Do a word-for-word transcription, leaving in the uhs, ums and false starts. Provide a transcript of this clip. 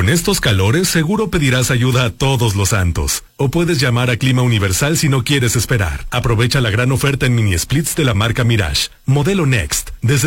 Con estos calores seguro pedirás ayuda a todos los santos. O puedes llamar a Clima Universal si no quieres esperar. Aprovecha la gran oferta en mini splits de la marca Mirage. Modelo Next. Desde